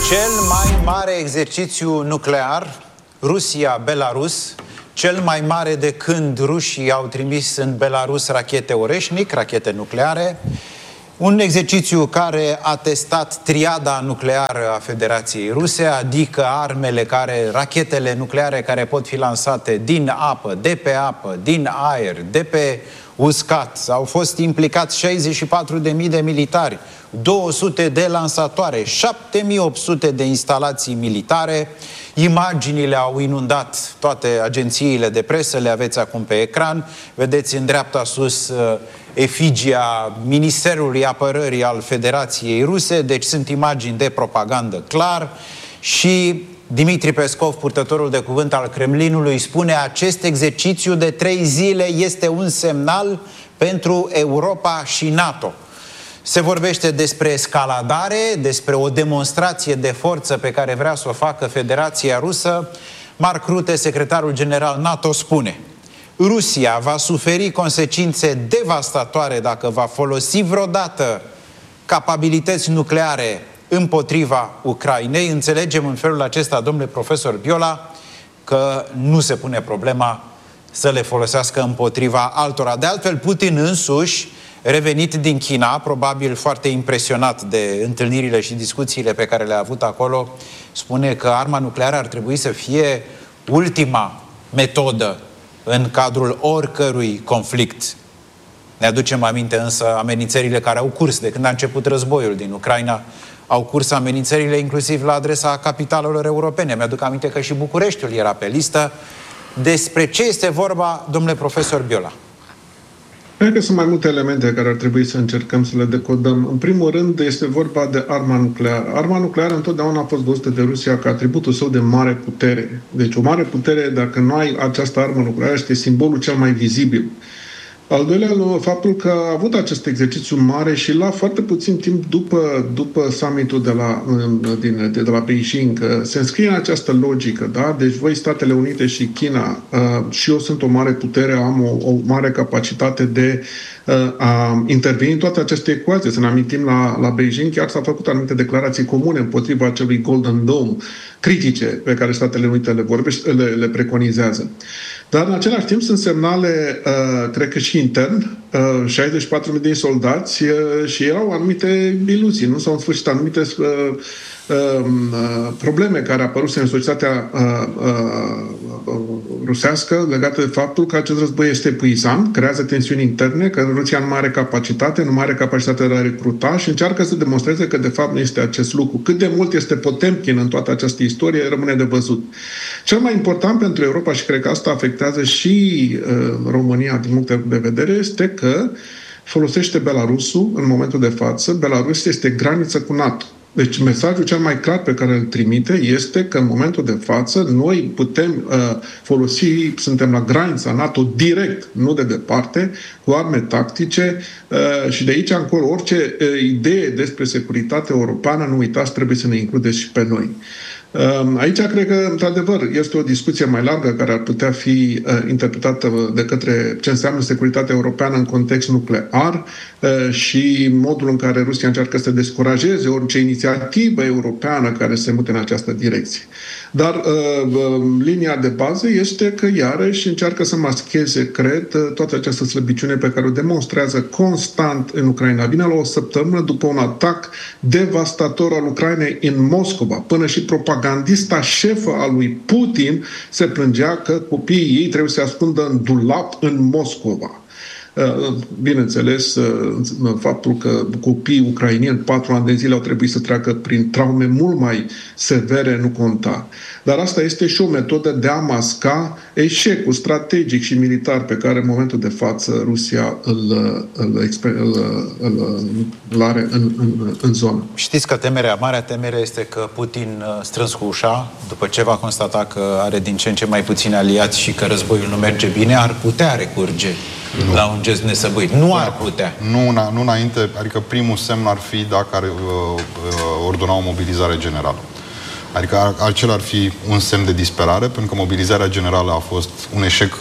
Cel mai mare exercițiu nuclear, Rusia-Belarus, cel mai mare de când rușii au trimis în Belarus rachete Oreșnic, rachete nucleare, un exercițiu care a testat triada nucleară a Federației Ruse, adică rachetele nucleare care pot fi lansate din apă, din aer, de pe uscat. Au fost implicați 64.000 de militari, 200 de lansatoare, 7.800 de instalații militare. Imaginile au inundat toate agențiile de presă, le aveți acum pe ecran. Vedeți în dreapta sus efigia Ministerului Apărării al Federației Ruse, deci sunt imagini de propagandă clar. Și Dimitri Peskov, purtătorul de cuvânt al Kremlinului, spune: acest exercițiu de 3 zile este un semnal pentru Europa și NATO. Se vorbește despre escaladare, despre o demonstrație de forță pe care vrea să o facă Federația Rusă. Mark Rutte, secretarul general NATO, spune: Rusia va suferi consecințe devastatoare dacă va folosi vreodată capabilități nucleare împotriva Ucrainei. Înțelegem în felul acesta, domnule profesor Biola, că nu se pune problema să le folosească împotriva altora. De altfel, Putin însuși, revenit din China, probabil foarte impresionat de întâlnirile și discuțiile pe care le-a avut acolo, spune că arma nucleară ar trebui să fie ultima metodă în cadrul oricărui conflict. Ne aducem aminte însă amenințările care au curs de când a început războiul din Ucraina. Au curs amenințările inclusiv la adresa capitalelor europene. Mi-aduc aminte că și Bucureștiul era pe listă. Despre ce este vorba, domnule profesor Biola? Cred că sunt mai multe elemente care ar trebui să încercăm să le decodăm. În primul rând, este vorba de arma nucleară. Arma nucleară întotdeauna a fost văzută de Rusia ca atributul său de mare putere. Deci o mare putere, dacă nu ai această armă nucleară, este simbolul cel mai vizibil. Al doilea, faptul că a avut acest exercițiu mare și la foarte puțin timp după summitul de la Beijing, se înscrie în această logică, da? Deci voi, Statele Unite și China, și eu sunt o mare putere, am o mare capacitate de a interveni în toate aceste ecuații. Să ne amintim, la Beijing chiar s-au făcut anumite declarații comune împotriva acelui Golden Dome, critice pe care Statele Unite le preconizează. Dar în același timp sunt semnale, cred că și intern, 64.000 de soldați și erau anumite iluzii, nu s-au înfârșit anumite probleme care apărut în societatea rusească legate de faptul că acest război este epuizant, creează tensiuni interne, că Rusia nu mai are capacitate, de a recruta și încearcă să demonstreze că de fapt nu este acest lucru. Cât de mult este Potemkin în toată această istorie rămâne de văzut. Cel mai important pentru Europa, și cred că asta afectează și România din punct de vedere, este că folosește Belarusul în momentul de față. Belarus este graniță cu NATO. Deci mesajul cel mai clar pe care îl trimite este că în momentul de față noi putem folosi, suntem la granița NATO direct, nu de departe, cu arme tactice și de aici încolo orice idee despre securitate europeană, nu uitați, trebuie să ne includeți și pe noi. Aici cred că, într-adevăr, este o discuție mai largă care ar putea fi interpretată de către ce înseamnă securitatea europeană în context nuclear și modul în care Rusia încearcă să descurajeze orice inițiativă europeană care se mute în această direcție. Dar linia de bază este că iarăși încearcă să mascheze, cred, toată această slăbiciune pe care o demonstrează constant în Ucraina. Vine la o săptămână după un atac devastator al Ucrainei în Moscova. Până și propagandista șefă a lui Putin se plângea că copiii ei trebuie să se ascundă în dulap în Moscova. Bineînțeles, faptul că copiii ucrainieni 4 ani de zile au trebuit să treacă prin traume mult mai severe nu conta. Dar asta este și o metodă de a masca eșecul strategic și militar pe care în momentul de față Rusia îl are în zonă. Știți că marea temere este că Putin, strâns cu ușa, după ce va constata că are din ce în ce mai puțini aliați și că războiul nu merge bine, ar putea recurge la un gest nesăbuit. Nu ar putea. Nu înainte, adică primul semn ar fi dacă ar ordona o mobilizare generală. Adică acela ar fi un semn de disperare, pentru că mobilizarea generală a fost un eșec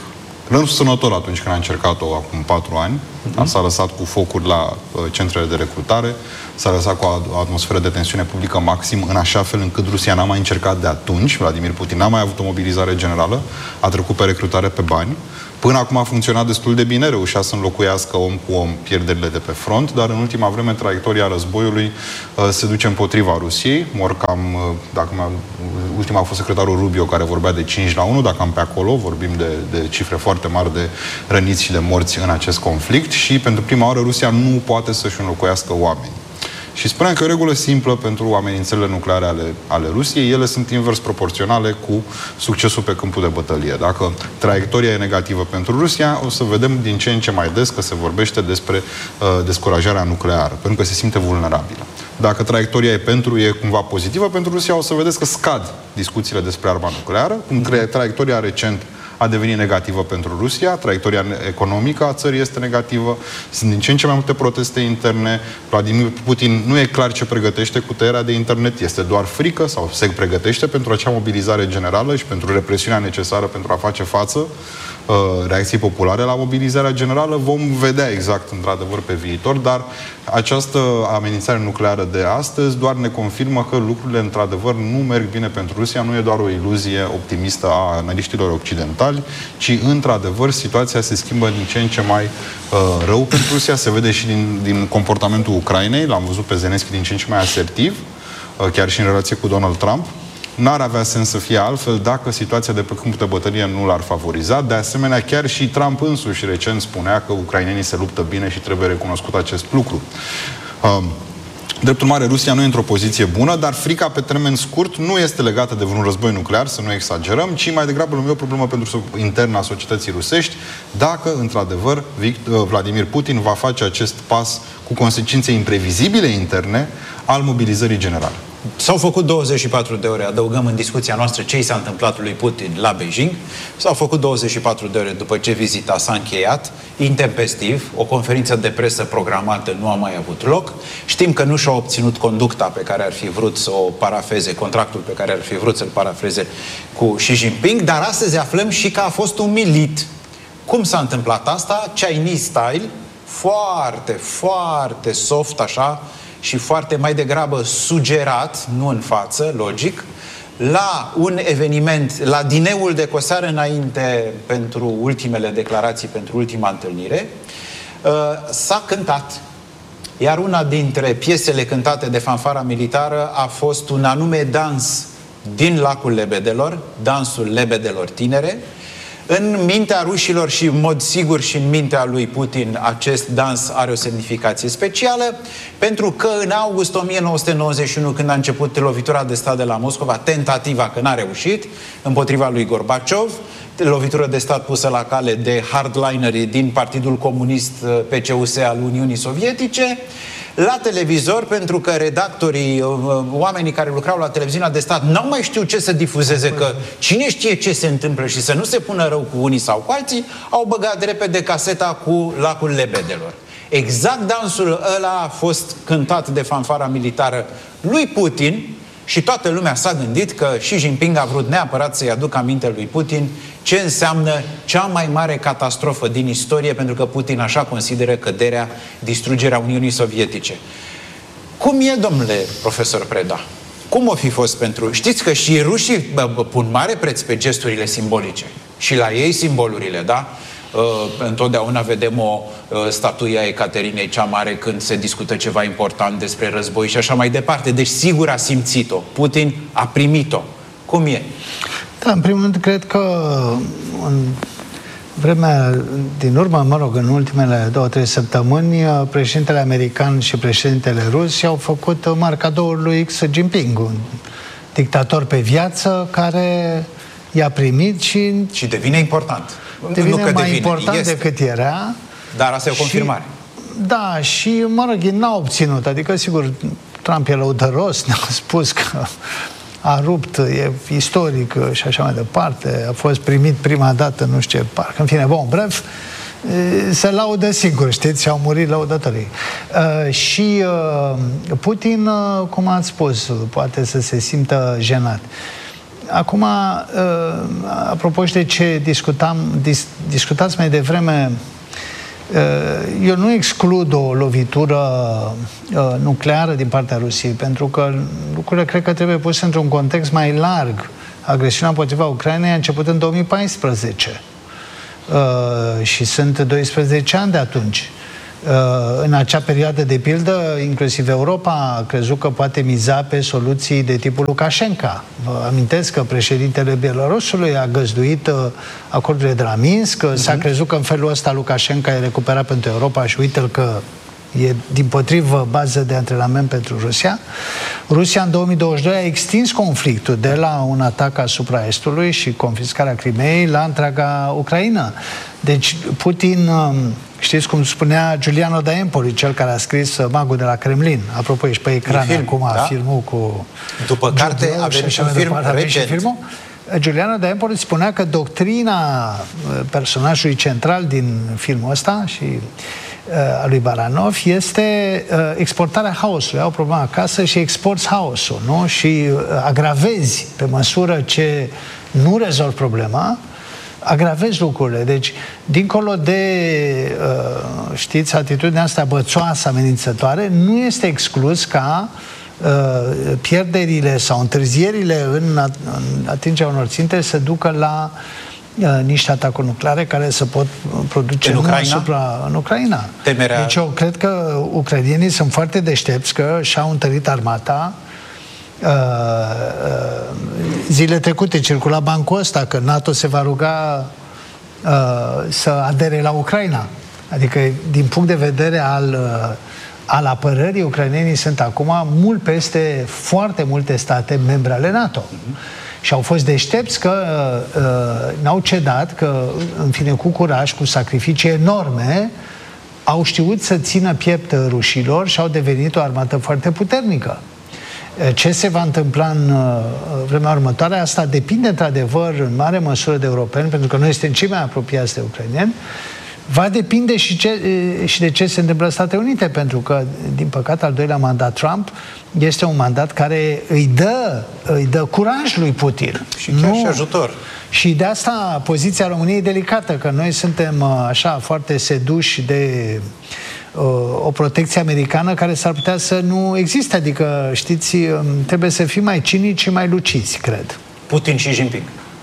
răsunător atunci când a încercat-o acum 4 ani. S-a lăsat cu focuri la centrele de recrutare, s-a lăsat cu o atmosferă de tensiune publică maxim, în așa fel încât Rusia n-a mai încercat de atunci, Vladimir Putin n-a mai avut o mobilizare generală, a trecut pe recrutare pe bani. Până acum a funcționat destul de bine, reușea să înlocuiască om cu om pierderile de pe front, dar în ultima vreme traiectoria războiului se duce împotriva Rusiei. Mor cam, ultima a fost secretarul Rubio, care vorbea de 5-1, dacă am pe acolo, vorbim de cifre foarte mari de răniți și de morți în acest conflict și pentru prima oară Rusia nu poate să-și înlocuiască oameni. Și spuneam că e o regulă simplă pentru amenințările nucleare ale Rusiei, ele sunt invers proporționale cu succesul pe câmpul de bătălie. Dacă traiectoria e negativă pentru Rusia, o să vedem din ce în ce mai des că se vorbește despre descurajarea nucleară, pentru că se simte vulnerabilă. Dacă traiectoria e cumva pozitivă pentru Rusia, o să vedeți că scad discuțiile despre arma nucleară, cum traiectoria recent a devenit negativă pentru Rusia, traiectoria economică a țării este negativă, sunt din ce în ce mai multe proteste interne, Vladimir Putin nu e clar ce pregătește cu tăierea de internet, este doar frică sau se pregătește pentru acea mobilizare generală și pentru represiunea necesară pentru a face față reacții populare la mobilizarea generală. Vom vedea exact, într-adevăr, pe viitor, dar această amenințare nucleară de astăzi doar ne confirmă că lucrurile, într-adevăr, nu merg bine pentru Rusia, nu e doar o iluzie optimistă a analiștilor occidentali, ci, într-adevăr, situația se schimbă din ce în ce mai rău pentru Rusia. Se vede și din comportamentul Ucrainei, l-am văzut pe Zelensky din ce în ce mai asertiv, chiar și în relație cu Donald Trump. N-ar avea sens să fie altfel dacă situația de pe câmpul de bătălie nu l-ar favoriza. De asemenea, chiar și Trump însuși recent spunea că ucrainenii se luptă bine și trebuie recunoscut acest lucru. Drept urmare, Rusia nu e într-o poziție bună, dar frica pe termen scurt nu este legată de vreun război nuclear, să nu exagerăm, ci mai degrabă e o problemă internă a societății rusești, dacă, într-adevăr, Vladimir Putin va face acest pas cu consecințe imprevizibile interne al mobilizării generale. S-au făcut 24 de ore, adăugăm în discuția noastră ce i s-a întâmplat lui Putin la Beijing. S-au făcut 24 de ore după ce vizita s-a încheiat, intempestiv, o conferință de presă programată nu a mai avut loc. Știm că nu și-a obținut conducta pe care ar fi vrut să o parafeze, contractul pe care ar fi vrut să-l parafeze cu Xi Jinping, dar astăzi aflăm și că a fost umilit. Cum s-a întâmplat asta? Chinese style, foarte, foarte soft așa, și foarte mai degrabă sugerat, nu în față, logic, la un eveniment, la dineul de cu o seară înainte pentru ultimele declarații, pentru ultima întâlnire, s-a cântat. Iar una dintre piesele cântate de fanfara militară a fost un anume dans din Lacul Lebedelor, dansul lebedelor tinere. În mintea rușilor și în mod sigur și în mintea lui Putin acest dans are o semnificație specială, pentru că în august 1991, când a început lovitura de stat de la Moscova, tentativa, că n-a reușit, împotriva lui Gorbaciov, lovitură de stat pusă la cale de hardlinerii din Partidul Comunist PCUS al Uniunii Sovietice, la televizor, pentru că redactorii, oamenii care lucrau la televiziunea de stat n-au mai știut ce să difuzeze, că cine știe ce se întâmplă și să nu se pună rău cu unii sau cu alții, au băgat repede caseta cu Lacul Lebedelor. Exact dansul ăla a fost cântat de fanfara militară lui Putin și toată lumea s-a gândit că Xi Jinping a vrut neapărat să-i aducă aminte lui Putin ce înseamnă cea mai mare catastrofă din istorie, pentru că Putin așa consideră căderea, distrugerea Uniunii Sovietice. Cum e, domnule profesor Preda? Cum o fi fost pentru... Știți că și rușii pun mare preț pe gesturile simbolice. Și la ei simbolurile, da? Întotdeauna vedem o statuie a Ecaterinei cea Mare când se discută ceva important despre război și așa mai departe. Deci sigur a simțit-o. Putin a primit-o. Cum e? Da, în primul rând, cred că în vremea din urmă, în ultimele 2-3 săptămâni, președintele american și președintele rus i-au făcut mari cadouri lui Xi Jinping, un dictator pe viață care i-a primit și devine important. Devine mai important decât era. Dar asta e o confirmare. Da, și, n-a obținut. Adică, sigur, Trump e lăudăros, ne-a spus că a rupt, e istoric și așa mai departe, a fost primit prima dată, nu știu ce, parcă, în fine, bref, se laudă sigur, știți, și au murit lăudătorii. Și Putin, cum ați spus, poate să se simtă jenat. Acum, apropo de ce discutam discutați mai devreme, eu nu exclud o lovitură nucleară din partea Rusiei, pentru că lucrurile cred că trebuie puse într-un context mai larg. Agresiunea împotriva Ucrainei a început în 2014 și sunt 12 ani de atunci. În acea perioadă, de pildă, inclusiv Europa a crezut că poate miza pe soluții de tipul Lukashenko. Vă amintesc că președintele Belarusului a găzduit acordurile de la Minsk, s-a crezut că în felul ăsta Lukashenko e recuperat pentru Europa și uite-l că e dimpotrivă bază de antrenament pentru Rusia. Rusia în 2022 a extins conflictul de la un atac asupra Estului și confiscarea Crimeei la întreaga Ucraina. Deci Putin, știți cum spunea Giuliano da Empoli, cel care a scris Magul de la Kremlin, apropo, ești pe ecran acum, da? Filmul cu... După carte avem și un film recent. Giuliano da Empoli spunea că doctrina personajului central din filmul ăsta și a lui Baranov este exportarea haosului. Au o problemă acasă și exporți haosul, nu? Și agravezi pe măsură ce nu rezolvi problema, agravezi lucrurile. Deci, dincolo de, știți, atitudinea asta bățoasă, amenințătoare, nu este exclus ca pierderile sau întârzierile în atingerea unor ținte să ducă la niște atacuri nucleare care se pot produce în Ucraina. Temerea... Deci eu cred că ucrainienii sunt foarte deștepți, că și-au întărit armata. Zile trecute circula bancul ăsta că NATO se va ruga să adere la Ucraina. Adică, din punct de vedere al apărării, ucrainenii sunt acum mult peste foarte multe state membre ale NATO. Și au fost deștepți că n-au cedat, că, în fine, cu curaj, cu sacrificii enorme, au știut să țină piept rușilor și au devenit o armată foarte puternică. Ce se va întâmpla în vremea următoare, asta depinde, într-adevăr, în mare măsură de europeni, pentru că noi suntem cei mai apropiați de ucraineni. Va depinde și de ce se întâmplă în Statele Unite, pentru că, din păcate, al doilea mandat Trump este un mandat care îi dă curaj lui Putin. Și chiar și ajutor. Și de asta poziția României e delicată, că noi suntem așa foarte seduși de o protecție americană care s-ar putea să nu existe. Adică, știți, trebuie să fim mai cinici și mai luciți, cred. Putin și Jinping.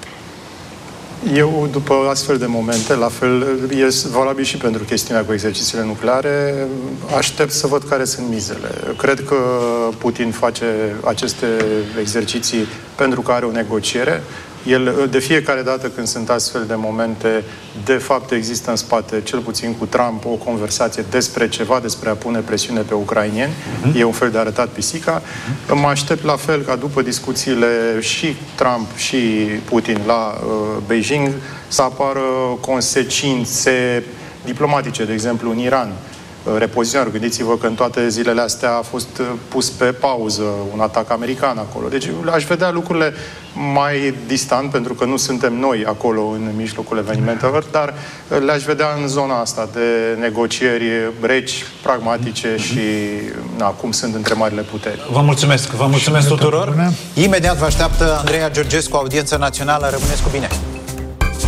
Eu, după astfel de momente, la fel, e valabil și pentru chestiunea cu exercițiile nucleare, aștept să văd care sunt mizele. Cred că Putin face aceste exerciții pentru că are o negociere. El, de fiecare dată când sunt astfel de momente, de fapt există în spate, cel puțin cu Trump, o conversație despre ceva, despre a pune presiune pe ucraineni. E un fel de arătat pisica. Mă aștept la fel ca după discuțiile și Trump și Putin la Beijing să apară consecințe diplomatice, de exemplu în Iran. Repoziționare. Gândiți-vă că în toate zilele astea a fost pus pe pauză un atac american acolo. Deci aș vedea lucrurile mai distant, pentru că nu suntem noi acolo în mijlocul evenimentelor, dar le-aș vedea în zona asta de negocieri reci, pragmatice și cum sunt între marile puteri. Vă mulțumesc! Vă mulțumesc tuturor! Imediat vă așteaptă Andreea Georgescu, Audiență Națională. Rămâneți cu bine!